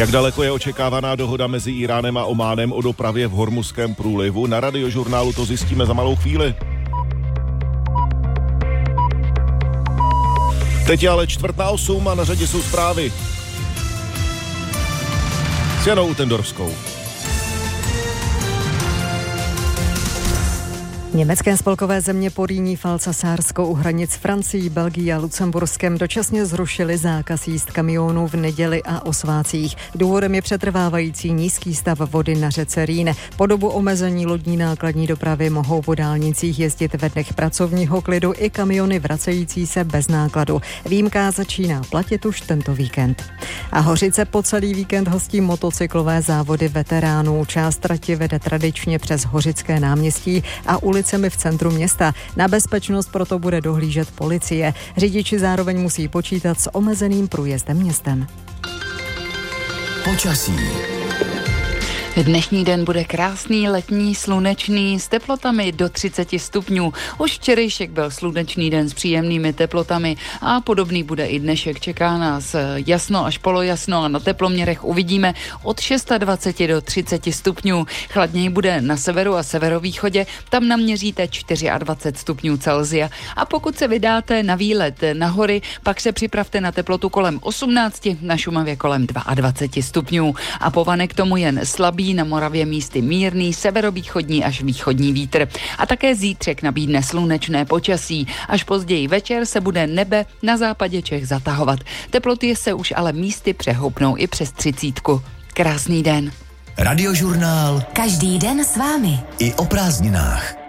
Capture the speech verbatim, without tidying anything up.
Jak daleko je očekávaná dohoda mezi Íránem a Ománem o dopravě v Hormuzském průlivu? Na Radiožurnálu to zjistíme za malou chvíli. Teď je ale čtvrt na osm a na řadě jsou zprávy. S Janou Utendorskou. Německé spolkové země Porýní, Pfalz a Sársko u hranic Francií, Belgií a Lucemburskem dočasně zrušili zákaz jízd kamionů v neděli a o svátcích. Důvodem je přetrvávající nízký stav vody na řece Rýn. Po dobu omezení lodní nákladní dopravy mohou po dálnicích jezdit ve dnech pracovního klidu i kamiony vracející se bez nákladu. Výjimka začíná platit už tento víkend. A Hořice po celý víkend hostí motocyklové závody veteránů. Část trati vede tradičně přes Hořické náměstí a ulicemi v centru města. Na bezpečnost proto bude dohlížet policie. Řidiči zároveň musí počítat s omezeným průjezdem městem. Počasí. Dnešní den bude krásný, letní, slunečný, s teplotami do třicet stupňů. Už včerejšek byl slunečný den s příjemnými teplotami a podobný bude i dnešek. Čeká nás jasno až polojasno a na teploměrech uvidíme od dvacet šest do třicet stupňů. Chladněji bude na severu a severovýchodě, tam naměříte dvacet čtyři stupňů Celsia. A pokud se vydáte na výlet na hory, pak se připravte na teplotu kolem osmnáct, na Šumavě kolem dvacet dva stupňů. A povanek tomu jen slabý, na Moravě místy mírný, severovýchodní až východní vítr. A také zítřek nabídne slunečné počasí. Až později večer se bude nebe na západě Čech zatahovat. Teploty se už ale místy přehoupnou i přes třicítku. Krásný den. Radiožurnál. Každý den s vámi. I o prázdninách.